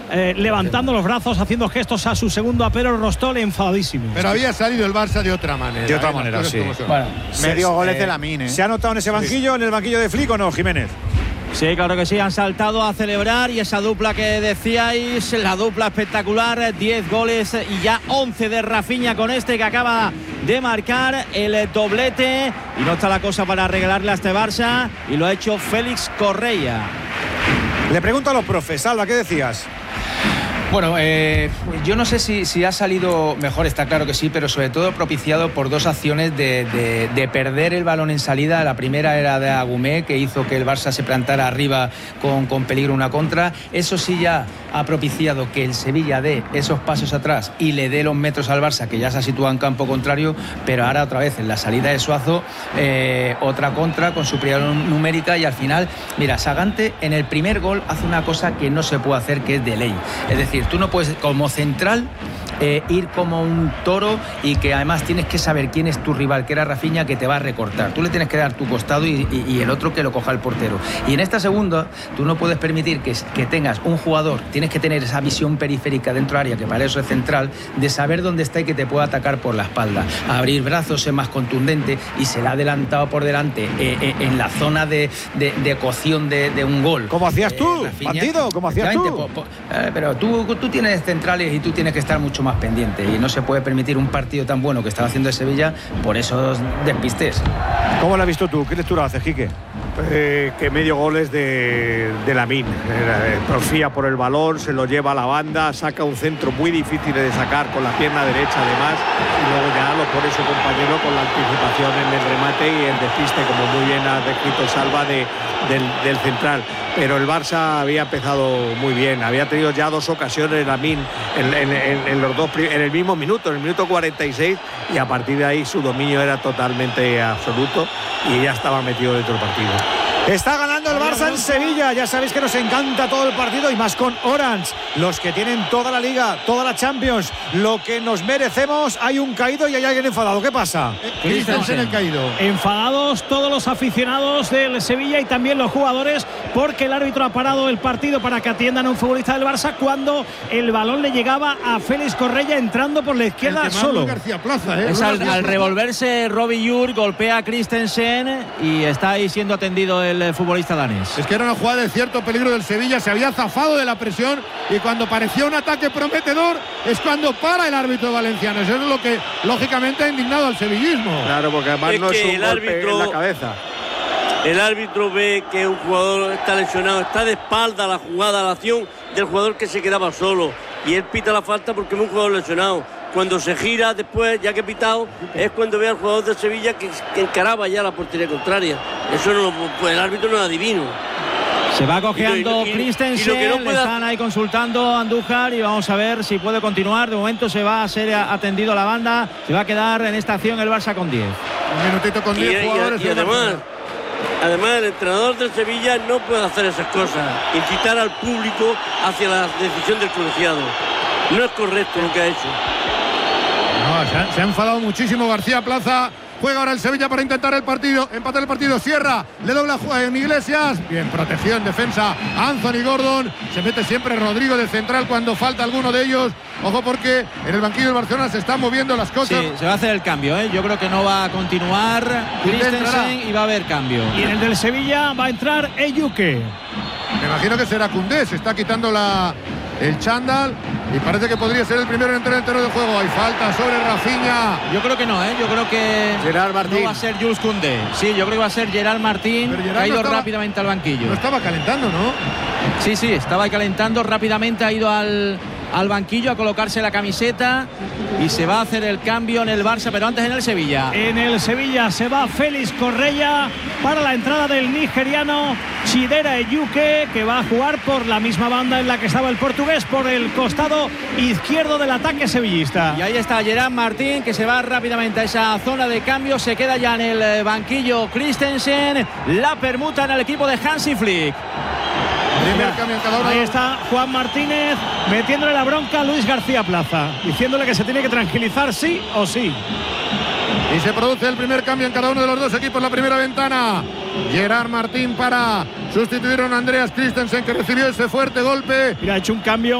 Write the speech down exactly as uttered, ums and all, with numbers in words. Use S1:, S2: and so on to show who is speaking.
S1: eh, levantando los brazos, haciendo gestos a su segundo apero, Rostol enfadadísimo.
S2: Pero había salido el Barça de otra manera.
S3: De otra
S2: ¿eh?
S3: manera, sí.
S4: Bueno,
S3: Medio goles
S5: eh,
S3: de Lamine, ¿eh? ¿Se ha notado en ese banquillo, en el banquillo de Flick o no, Jiménez?
S5: Sí, claro que sí, han saltado a celebrar, y esa dupla que decíais, la dupla espectacular, diez goles y ya once de Rafinha con este que acaba de marcar el doblete, y no está la cosa para regalarle a este Barça, y lo ha hecho Félix Correia.
S3: Le pregunto a los profes, Alba, ¿qué decías?
S4: Bueno, eh, yo no sé si, si ha salido mejor, está claro que sí, pero sobre todo propiciado por dos acciones de, de, de perder el balón en salida. La primera era de Agumé, que hizo que el Barça se plantara arriba con, con peligro una contra. Eso sí ya ha propiciado que el Sevilla dé esos pasos atrás y le dé los metros al Barça, que ya se ha situado en campo contrario, pero ahora otra vez en la salida de Suazo, eh, otra contra con superioridad numérica, y al final, mira, Sagante en el primer gol hace una cosa que no se puede hacer, que es de ley. Es decir, tú no puedes, como central, eh, ir como un toro, y que además tienes que saber quién es tu rival, que era Rafinha, que te va a recortar. Tú le tienes que dar tu costado y, y, y el otro que lo coja el portero. Y en esta segunda, tú no puedes permitir que, que tengas un jugador, tienes que tener esa visión periférica dentro del área, que para eso es central, de saber dónde está y que te pueda atacar por la espalda. Abrir brazos, ser más contundente, y se le ha adelantado por delante eh, eh, en la zona de, de, de cocción de, de un gol.
S3: ¿Cómo hacías tú,
S4: eh,
S3: bandido? ¿Cómo hacías tú?
S4: Po, po, eh, pero tú, tú tienes centrales y tú tienes que estar mucho más pendiente, y no se puede permitir un partido tan bueno que estaba haciendo el Sevilla por esos despistes.
S3: ¿Cómo lo has visto tú? ¿Qué lectura haces, Quique?
S6: Eh, que medio gol es de, de Lamine. Eh, profía por el balón, se lo lleva a la banda, saca un centro muy difícil de sacar con la pierna derecha además, y luego ya lo pone su compañero con la anticipación en el remate y el despiste, como muy bien ha descrito Salva, de, del, del central. Pero el Barça había empezado muy bien, había tenido ya dos ocasiones Lamine en, en, en, en los dos en el mismo minuto, en el minuto cuarenta y seis, y a partir de ahí su dominio era totalmente absoluto y ya estaba metido dentro del partido.
S3: Está ganando el Barça en Sevilla. Ya sabéis que nos encanta todo el partido, y más con Orange, los que tienen toda la Liga, toda la Champions, lo que nos merecemos. Hay un caído y hay alguien enfadado. ¿Qué pasa?
S2: Christensen el caído.
S1: Enfadados todos los aficionados del Sevilla y también los jugadores, porque el árbitro ha parado el partido para que atiendan a un futbolista del Barça cuando el balón le llegaba a Félix Correia entrando por la izquierda solo.
S2: García Plaza, ¿eh?
S5: Es al, al revolverse, Robbie Yur golpea a Christensen y está ahí siendo atendido el futbolista danés.
S2: Es que era una jugada de cierto peligro del Sevilla, se había zafado de la presión, y cuando parecía un ataque prometedor es cuando para el árbitro valenciano. Eso es lo que lógicamente ha indignado al sevillismo.
S6: Claro, porque además
S7: es
S6: no es un
S7: el
S6: golpe
S7: árbitro,
S6: en la cabeza.
S7: El árbitro ve que un jugador está lesionado, está de espalda a la jugada, a la acción del jugador que se quedaba solo, y él pita la falta porque es un jugador lesionado. Cuando se gira después, ya que ha pitado, es cuando ve al jugador de Sevilla que, que encaraba ya la portería contraria. Eso no, pues el árbitro no es adivino.
S5: Se va cojeando
S7: y, y,
S5: Christensen,
S7: y, y no
S5: le están ahí consultando a Andújar, y vamos a ver si puede continuar. De momento se va a ser atendido a la banda, se va a quedar en esta acción el Barça con diez.
S2: Un minutito con diez jugadores.
S7: Y, y además, además el entrenador del Sevilla no puede hacer esas cosas, incitar al público hacia la decisión del colegiado. No es correcto lo que ha hecho.
S2: No, se, ha, se ha enfadado muchísimo García Plaza. Juega ahora el Sevilla para intentar el partido, empatar el partido. Sierra, le dobla en Iglesias. Bien, protección en defensa. Anthony Gordon. Se mete siempre Rodrigo de central cuando falta alguno de ellos. Ojo, porque en el banquillo del Barcelona se están moviendo las cosas.
S5: Sí, se va a hacer el cambio, ¿eh? Yo creo que no va a continuar Christensen y va a haber cambio.
S1: Y en el del Sevilla va a entrar Eyuke.
S2: Me imagino que será Koundé. Se está quitando la, el chándal y parece que podría ser el primero en entrar en el terreno de juego. Hay falta sobre Rafinha.
S5: Yo creo que no, ¿eh? Yo creo que
S6: Gerard Martín.
S5: no va a ser Jules Koundé. Sí, yo creo que va a ser Gerard Martín,
S2: Gerard
S5: que ha ido
S2: no estaba,
S5: rápidamente al banquillo.
S2: No estaba calentando, ¿no?
S5: Sí, sí, estaba calentando rápidamente, ha ido al, al banquillo a colocarse la camiseta y se va a hacer el cambio en el Barça, pero antes en el Sevilla.
S1: En el Sevilla se va Félix Correia para la entrada del nigeriano Chidera Eyuke, que va a jugar por la misma banda en la que estaba el portugués, por el costado izquierdo del ataque sevillista.
S5: Y ahí está Gerard Martín, que se va rápidamente a esa zona de cambio, se queda ya en el banquillo Christensen, la permuta en el equipo de Hansi Flick.
S2: Primer cambio en cada uno.
S1: Ahí está Juan Martínez metiéndole la bronca a Luis García Plaza, diciéndole que se tiene que tranquilizar sí o sí.
S2: Y se produce el primer cambio en cada uno de los dos equipos, la primera ventana. Gerard Martín para sustituir a un Andreas Christensen, que recibió ese fuerte golpe.
S1: Mira, ha hecho un cambio